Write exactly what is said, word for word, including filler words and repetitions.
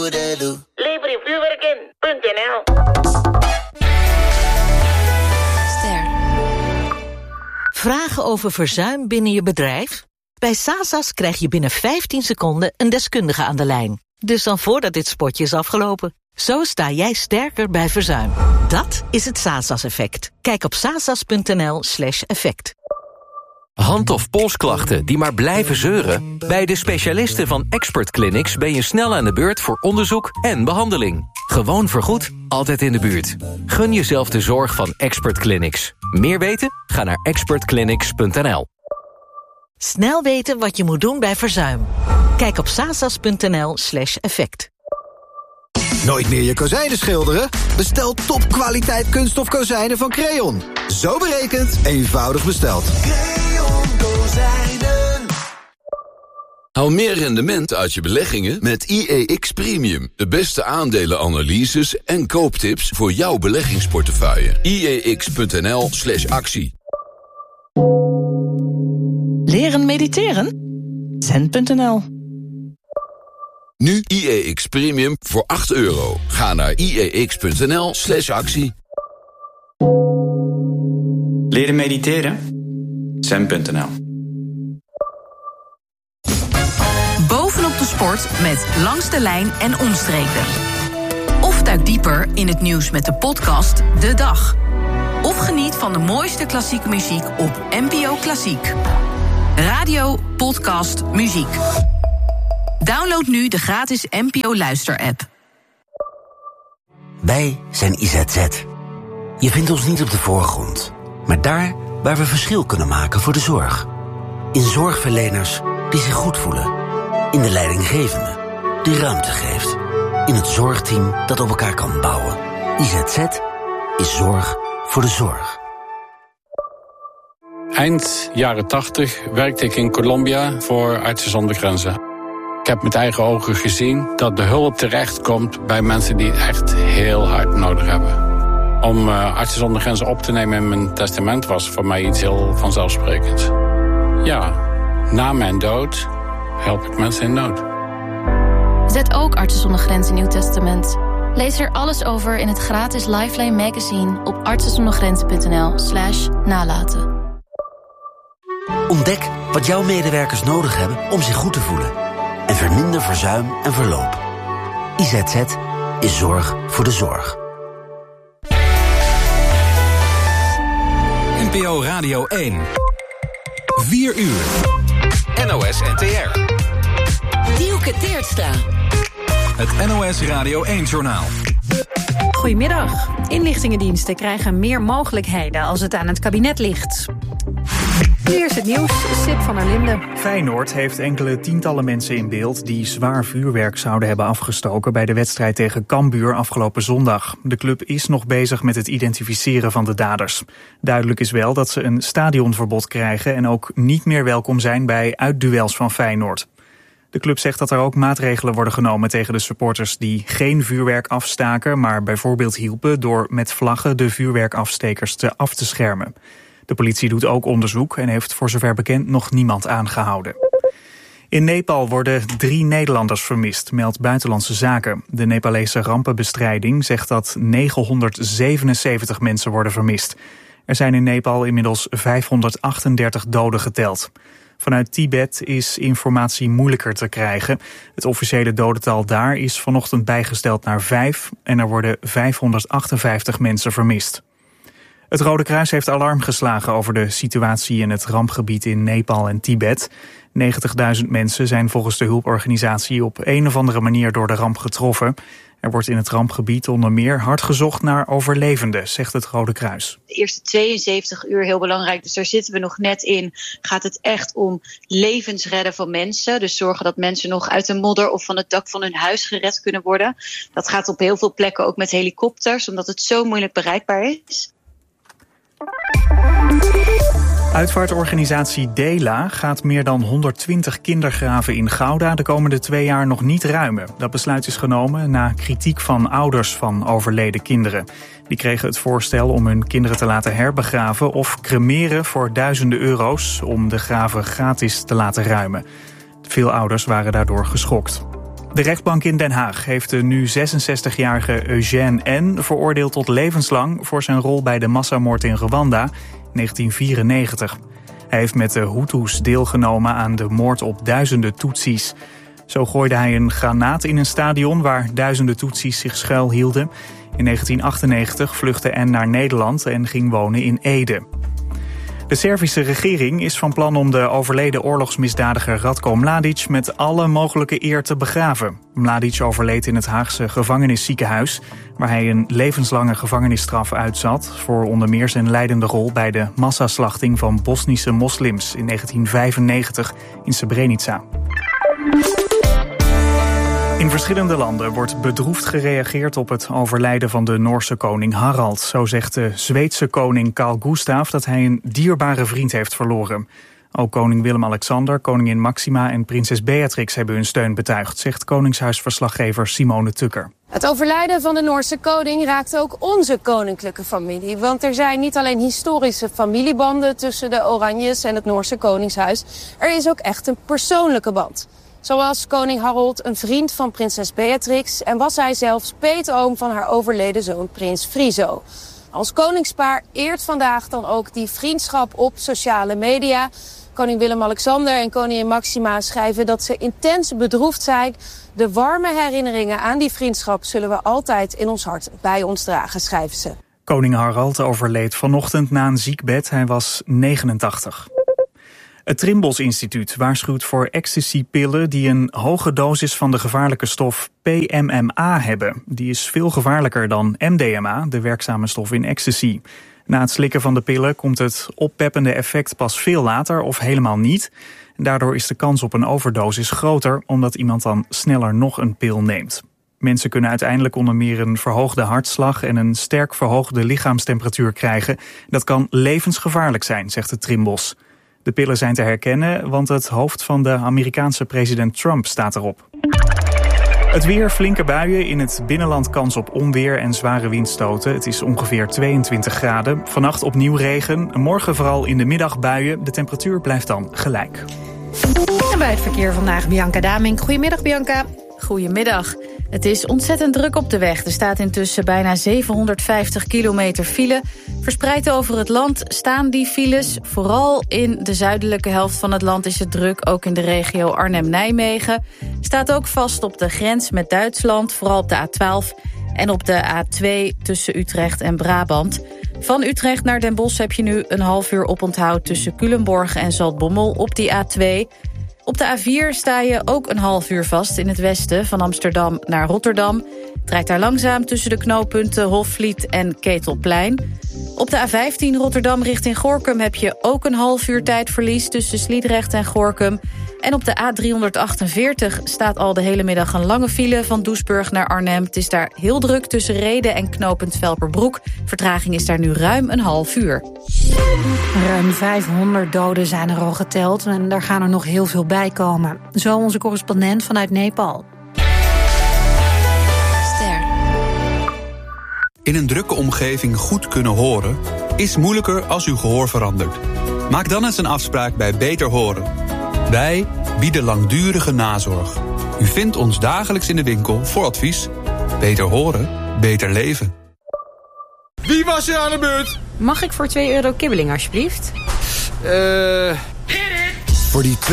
Voordelu. Lever je vuurwerk in punt n l. Ster. Vragen over verzuim binnen je bedrijf? Bij Sasas krijg je binnen vijftien seconden een deskundige aan de lijn. Dus dan voordat dit spotje is afgelopen. Zo sta jij sterker bij verzuim. Dat is het Sasas-effect. Kijk op sasas.nl slash effect. Hand- of polsklachten die maar blijven zeuren? Bij de specialisten van Expert Clinics ben je snel aan de beurt voor onderzoek en behandeling. Gewoon vergoed, altijd in de buurt. Gun jezelf de zorg van Expert Clinics. Meer weten? Ga naar expert clinics punt n l. Snel weten wat je moet doen bij verzuim. Kijk op sasas.nl slash effect. Nooit meer je kozijnen schilderen? Bestel topkwaliteit kunststof kozijnen van Creon. Zo berekend, eenvoudig besteld. Creon kozijnen. Haal meer rendement uit je beleggingen met I E X Premium. De beste aandelenanalyses en kooptips voor jouw beleggingsportefeuille. I E X punt n l slash actie. Leren mediteren? Zen punt n l. Nu I E X Premium voor acht euro. Ga naar I E X punt n l slash actie. Leren mediteren? Zen punt n l. Bovenop de sport met Langs de Lijn en Omstreken. Of duik dieper in het nieuws met de podcast De Dag. Of geniet van de mooiste klassieke muziek op N P O Klassiek. Radio, podcast, muziek. Download nu de gratis N P O Luister-app. Wij zijn I Z Z. Je vindt ons niet op de voorgrond, maar daar waar we verschil kunnen maken voor de zorg. In zorgverleners die zich goed voelen. In de leidinggevende die ruimte geeft. In het zorgteam dat op elkaar kan bouwen. I Z Z is zorg voor de zorg. Eind jaren tachtig werkte ik in Colombia voor Artsen zonder Grenzen. Ik heb met eigen ogen gezien dat de hulp terechtkomt bij mensen die het echt heel hard nodig hebben. Om uh, Artsen zonder Grenzen op te nemen in mijn testament was voor mij iets heel vanzelfsprekends. Ja, na mijn dood help ik mensen in nood. Zet ook Artsen zonder Grenzen in uw testament. Lees er alles over in het gratis Lifeline magazine op artsenzondergrenzen punt n l slash nalaten. Ontdek wat jouw medewerkers nodig hebben om zich goed te voelen. En verminder verzuim en verloop. I Z Z is zorg voor de zorg. N P O Radio één. vier uur. N O S N T R. Dielke Teertstra. Het N O S Radio één-journaal. Goedemiddag. Inlichtingendiensten krijgen meer mogelijkheden als het aan het kabinet ligt. Eerst het nieuws, Sip van der Linden. Feyenoord heeft enkele tientallen mensen in beeld die zwaar vuurwerk zouden hebben afgestoken bij de wedstrijd tegen Cambuur afgelopen zondag. De club is nog bezig met het identificeren van de daders. Duidelijk is wel dat ze een stadionverbod krijgen en ook niet meer welkom zijn bij uitduels van Feyenoord. De club zegt dat er ook maatregelen worden genomen tegen de supporters die geen vuurwerk afstaken, maar bijvoorbeeld hielpen door met vlaggen de vuurwerkafstekers te af te schermen. De politie doet ook onderzoek en heeft voor zover bekend nog niemand aangehouden. In Nepal worden drie Nederlanders vermist, meldt Buitenlandse Zaken. De Nepalese rampenbestrijding zegt dat negenhonderdzevenenzeventig mensen worden vermist. Er zijn in Nepal inmiddels vijfhonderdachtendertig doden geteld. Vanuit Tibet is informatie moeilijker te krijgen. Het officiële dodental daar is vanochtend bijgesteld naar vijf en er worden vijfhonderdachtenvijftig mensen vermist. Het Rode Kruis heeft alarm geslagen over de situatie in het rampgebied in Nepal en Tibet. negentigduizend mensen zijn volgens de hulporganisatie op een of andere manier door de ramp getroffen. Er wordt in het rampgebied onder meer hard gezocht naar overlevenden, zegt het Rode Kruis. De eerste tweeënzeventig uur heel belangrijk, dus daar zitten we nog net in. Gaat het echt om levens redden van mensen. Dus zorgen dat mensen nog uit de modder of van het dak van hun huis gered kunnen worden. Dat gaat op heel veel plekken ook met helikopters, omdat het zo moeilijk bereikbaar is. Uitvaartorganisatie Dela gaat meer dan honderdtwintig kindergraven in Gouda de komende twee jaar nog niet ruimen. Dat besluit is genomen na kritiek van ouders van overleden kinderen. Die kregen het voorstel om hun kinderen te laten herbegraven of cremeren voor duizenden euro's om de graven gratis te laten ruimen. Veel ouders waren daardoor geschokt. De rechtbank in Den Haag heeft de nu zesenzestigjarige Eugène N. veroordeeld tot levenslang voor zijn rol bij de massamoord in Rwanda in negentien vierennegentig. Hij heeft met de Hutus deelgenomen aan de moord op duizenden Tutsis. Zo gooide hij een granaat in een stadion waar duizenden Tutsis zich schuilhielden. In negentien achtennegentig vluchtte N naar Nederland en ging wonen in Ede. De Servische regering is van plan om de overleden oorlogsmisdadiger Ratko Mladic met alle mogelijke eer te begraven. Mladic overleed in het Haagse gevangenisziekenhuis, waar hij een levenslange gevangenisstraf uitzat voor onder meer zijn leidende rol bij de massaslachting van Bosnische moslims in negentien vijfennegentig in Srebrenica. In verschillende landen wordt bedroefd gereageerd op het overlijden van de Noorse koning Harald. Zo zegt de Zweedse koning Carl Gustaf dat hij een dierbare vriend heeft verloren. Ook koning Willem-Alexander, koningin Maxima en prinses Beatrix hebben hun steun betuigd, zegt Koningshuisverslaggever Simone Tukker. Het overlijden van de Noorse koning raakt ook onze koninklijke familie. Want er zijn niet alleen historische familiebanden tussen de Oranjes en het Noorse koningshuis. Er is ook echt een persoonlijke band. Zoals koning Harold een vriend van prinses Beatrix en was hij zelfs peetoom van haar overleden zoon prins Friso. Als koningspaar eert vandaag dan ook die vriendschap op sociale media. Koning Willem-Alexander en koningin Maxima schrijven dat ze intens bedroefd zijn. De warme herinneringen aan die vriendschap zullen we altijd in ons hart bij ons dragen, schrijven ze. Koning Harald overleed vanochtend na een ziekbed. Hij was negenentachtig. Het Trimbos Instituut waarschuwt voor ecstasy-pillen die een hoge dosis van de gevaarlijke stof P M M A hebben. Die is veel gevaarlijker dan M D M A, de werkzame stof in ecstasy. Na het slikken van de pillen komt het oppeppende effect pas veel later of helemaal niet. Daardoor is de kans op een overdosis groter, omdat iemand dan sneller nog een pil neemt. Mensen kunnen uiteindelijk onder meer een verhoogde hartslag en een sterk verhoogde lichaamstemperatuur krijgen. Dat kan levensgevaarlijk zijn, zegt het Trimbos. De pillen zijn te herkennen, want het hoofd van de Amerikaanse president Trump staat erop. Het weer, flinke buien. In het binnenland kans op onweer en zware windstoten. Het is ongeveer tweeëntwintig graden. Vannacht opnieuw regen. Morgen vooral in de middag buien. De temperatuur blijft dan gelijk. En bij het verkeer vandaag Bianca Damink. Goedemiddag Bianca. Goedemiddag. Het is ontzettend druk op de weg. Er staat intussen bijna zevenhonderdvijftig kilometer file. Verspreid over het land staan die files. Vooral in de zuidelijke helft van het land is het druk. Ook in de regio Arnhem-Nijmegen. Staat ook vast op de grens met Duitsland. Vooral op de A twaalf en op de A twee tussen Utrecht en Brabant. Van Utrecht naar Den Bosch heb je nu een half uur oponthoud tussen Culemborg en Zaltbommel op die A twee. Op de A vier sta je ook een half uur vast in het westen, van Amsterdam naar Rotterdam. Het rijdt daar langzaam tussen de knooppunten Hofvliet en Ketelplein. Op de A vijftien Rotterdam richting Gorinchem heb je ook een half uur tijdverlies tussen Sliedrecht en Gorinchem. En op de A driehonderdachtenveertig staat al de hele middag een lange file van Doesburg naar Arnhem. Het is daar heel druk tussen Rheden en knooppunt Velperbroek. Vertraging is daar nu ruim een half uur. Ruim vijfhonderd doden zijn er al geteld en daar gaan er nog heel veel bij komen. Zo onze correspondent vanuit Nepal. Ster. In een drukke omgeving goed kunnen horen is moeilijker als uw gehoor verandert. Maak dan eens een afspraak bij Beter Horen. Wij bieden langdurige nazorg. U vindt ons dagelijks in de winkel voor advies. Beter horen, beter leven. Wie was er aan de beurt? Mag ik voor twee euro kibbeling alsjeblieft? Eh... Uh... Voor die